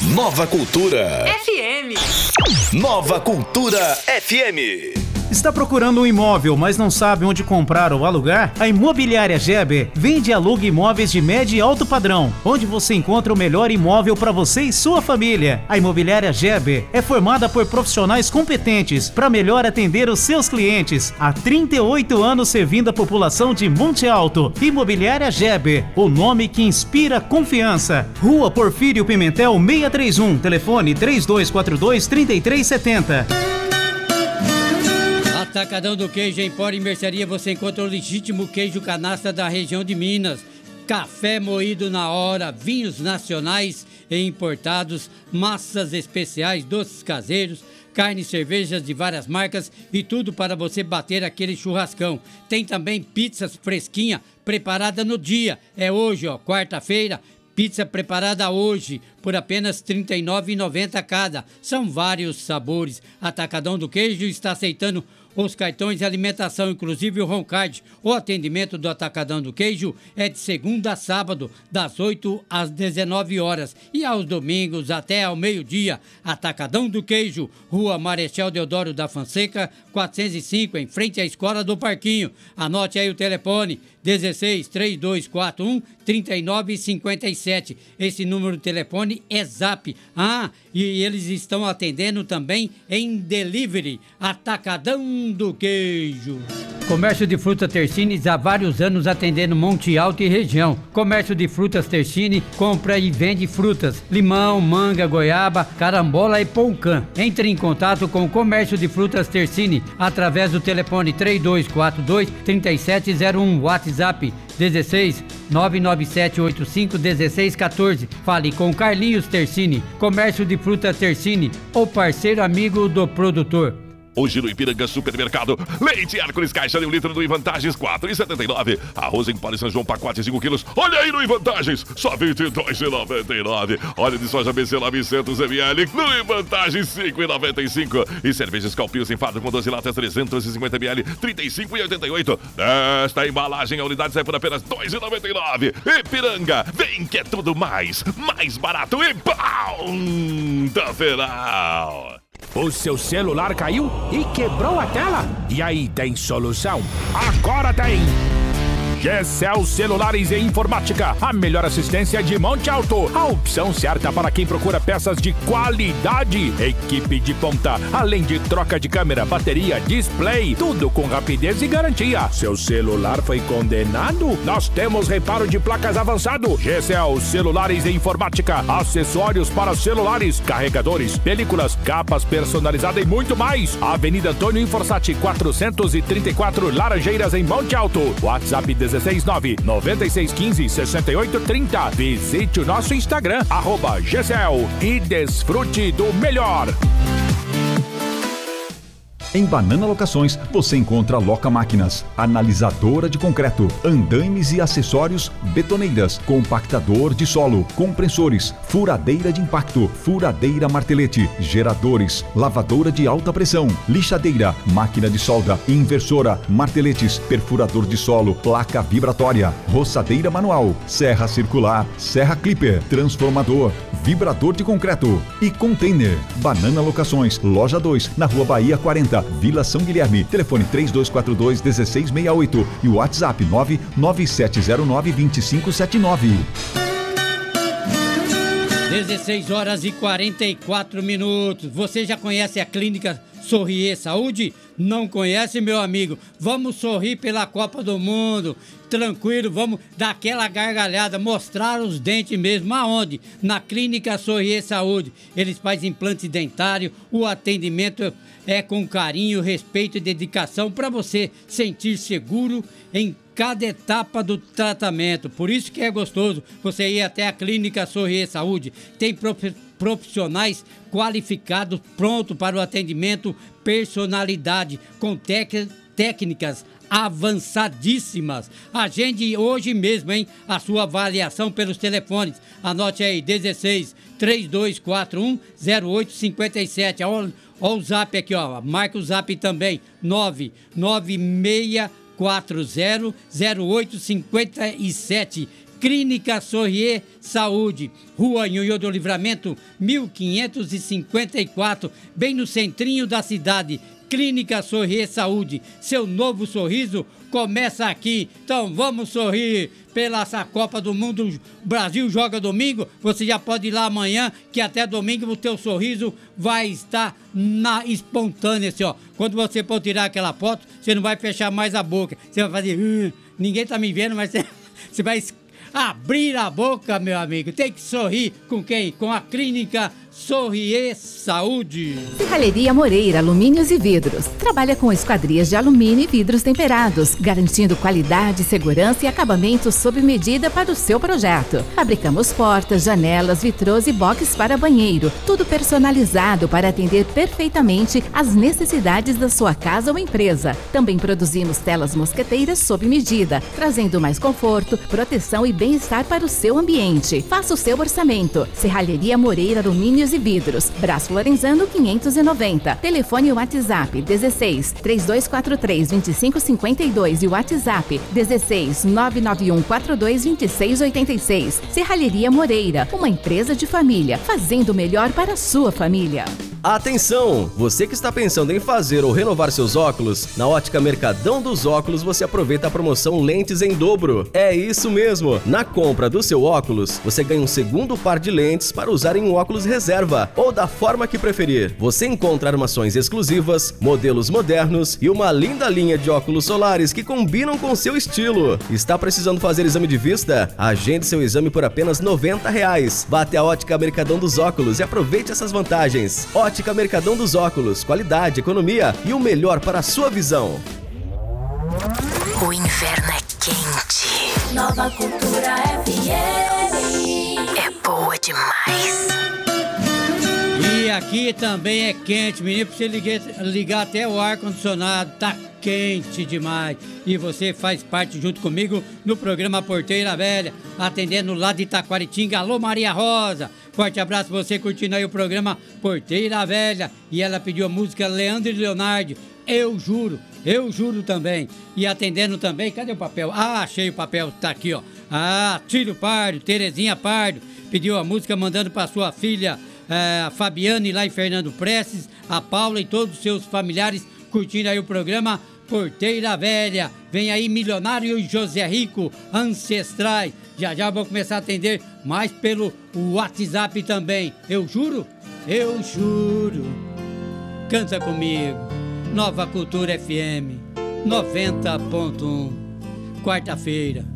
Nova Cultura FM. Nova Cultura FM. Está procurando um imóvel, mas não sabe onde comprar ou alugar? A Imobiliária Geber vende e aluga imóveis de médio e alto padrão, onde você encontra o melhor imóvel para você e sua família. A Imobiliária Geber é formada por profissionais competentes para melhor atender os seus clientes. Há 38 anos servindo a população de Monte Alto. Imobiliária Geber, o nome que inspira confiança. Rua Porfírio Pimentel 631, telefone 3242-3370. Atacadão do Queijo, Empório e Mercearia, você encontra o legítimo queijo canastra da região de Minas. Café moído na hora, vinhos nacionais e importados, massas especiais, doces caseiros, carnes e cervejas de várias marcas e tudo para você bater aquele churrascão. Tem também pizzas fresquinha, preparada no dia. É hoje, quarta-feira. Pizza preparada hoje por apenas R$ 39,90 cada. São vários sabores. Atacadão do Queijo está aceitando os cartões de alimentação, inclusive o Roncard. O atendimento do Atacadão do Queijo é de segunda a sábado, das 8 às 19 horas e aos domingos até ao meio-dia. Atacadão do Queijo, Rua Marechal Deodoro da Fonseca, 405, em frente à Escola do Parquinho. Anote aí o telefone, 16-3241-3957. Esse número de telefone é Zap. E eles estão atendendo também em delivery. Atacadão do Queijo. Comércio de frutas Tersine há vários anos atendendo Monte Alto e região. Comércio de frutas Tersine compra e vende frutas, limão, manga, goiaba, carambola e poucã. Entre em contato com o Comércio de frutas Tersine através do telefone 3242-3701, WhatsApp 16 99785 1614. Fale com Carlinhos Tersine. Comércio de frutas Tersine, o parceiro amigo do produtor. Hoje no Ipiranga Supermercado, leite Hércules caixa de 1 litro do Invantagens, R$ 4,79. Arroz em pó de São João, pacote 5 quilos. Olha aí no Invantagens, só R$ 22,99. Óleo de soja BC 900 ml, no Invantagens, R$ 5,95. E cerveja Scalpil sem fardo com 12 latas, 350 ml, R$ 35,88. Esta embalagem, a unidade sai por apenas R$ 2,99. Ipiranga, vem que é tudo mais barato e Ponta Final. O seu celular caiu e quebrou a tela? E aí, tem solução? Agora tem! GCL Celulares e Informática, a melhor assistência de Monte Alto. A opção certa para quem procura peças de qualidade. Equipe de ponta, além de troca de câmera, bateria, display, tudo com rapidez e garantia. Seu celular foi condenado? Nós temos reparo de placas avançado. GCL Celulares e Informática, acessórios para celulares, carregadores, películas, capas personalizadas e muito mais. Avenida Antônio Inforsati, 434 Laranjeiras, em Monte Alto. WhatsApp 169-9615-6830. Visite o nosso Instagram, @GCL, e desfrute do melhor. Em Banana Locações, você encontra Loca Máquinas, analisadora de concreto, andaimes e acessórios, betoneiras, compactador de solo, compressores, furadeira de impacto, furadeira martelete, geradores, lavadora de alta pressão, lixadeira, máquina de solda, inversora, marteletes, perfurador de solo, placa vibratória, roçadeira manual, serra circular, serra clipper, transformador, vibrador de concreto e container. Banana Locações, loja 2, na Rua Bahia 40, Vila São Guilherme. Telefone 3242-1668 e o WhatsApp 99709-2579. 16h44. Você já conhece a Clínica Sorrier Saúde? Não conhece, meu amigo? Vamos sorrir pela Copa do Mundo. Tranquilo, vamos dar aquela gargalhada, mostrar os dentes mesmo. Aonde? Na Clínica Sorrier Saúde. Eles fazem implante dentário, o atendimento é com carinho, respeito e dedicação para você sentir seguro em cada etapa do tratamento. Por isso que é gostoso você ir até a Clínica Sorrier Saúde. Tem profissionais qualificados, prontos para o atendimento, personalidade, com técnicas avançadíssimas. Agende hoje mesmo, hein? A sua avaliação pelos telefones. Anote aí, 16-3241-0857. Olha o zap aqui, ó. Marca o zap também, 996400857. Clínica Sorrier Saúde, Rua Nhonhô do Livramento, 1554, bem no centrinho da cidade. Clínica Sorrier Saúde, seu novo sorriso começa aqui. Então vamos sorrir pela essa Copa do Mundo. O Brasil joga domingo, você já pode ir lá amanhã, que até domingo o teu sorriso vai estar espontâneo, assim, ó. Quando você for tirar aquela foto, você não vai fechar mais a boca, você vai fazer, ninguém tá me vendo, mas você vai abrir a boca, meu amigo. Tem que sorrir com quem? Com a Clínica Sorrier Saúde. Serralheria Moreira, alumínios e vidros. Trabalha com esquadrias de alumínio e vidros temperados, garantindo qualidade, segurança e acabamento sob medida para o seu projeto. Fabricamos portas, janelas, vitrôs e boxes para banheiro, tudo personalizado para atender perfeitamente às necessidades da sua casa ou empresa. Também produzimos telas mosqueteiras sob medida, trazendo mais conforto, proteção e bem-estar para o seu ambiente. Faça o seu orçamento. Serralheria Moreira, alumínios e vidros. Braço Lorenzano 590. Telefone e WhatsApp 16 3243 2552 e WhatsApp 16 991 42 2686. Serralheria Moreira, uma empresa de família, fazendo o melhor para a sua família. Atenção! Você que está pensando em fazer ou renovar seus óculos, na Ótica Mercadão dos Óculos você aproveita a promoção Lentes em Dobro. É isso mesmo! Na compra do seu óculos, você ganha um segundo par de lentes para usar em um óculos reserva ou da forma que preferir. Você encontra armações exclusivas, modelos modernos e uma linda linha de óculos solares que combinam com seu estilo. Está precisando fazer exame de vista? Agende seu exame por apenas R$ 90. Vá até a Ótica Mercadão dos Óculos e aproveite essas vantagens. Ótica Mercadão dos Óculos, qualidade, economia e o melhor para a sua visão. O inverno é quente. Nova Cultura FM. É boa demais. E aqui também é quente, menino, pra você ligar até o ar-condicionado, tá quente demais. E você faz parte junto comigo no programa Porteira Velha, atendendo lá de Itaquaritinga. Alô, Maria Rosa, forte abraço pra você curtindo aí o programa Porteira Velha. E ela pediu a música Leandro e Leonardo, Eu Juro também. E atendendo também, cadê o papel? Ah, achei o papel, tá aqui, ó. Ah, Tílio Pardo, Terezinha Pardo, pediu a música mandando pra sua filha a Fabiane lá em Fernando Prestes, a Paula e todos os seus familiares curtindo aí o programa Porteira Velha. Vem aí Milionário e José Rico, Ancestrais. Já vou começar a atender mais pelo WhatsApp também. Eu juro, canta comigo. Nova Cultura FM 90.1, quarta-feira.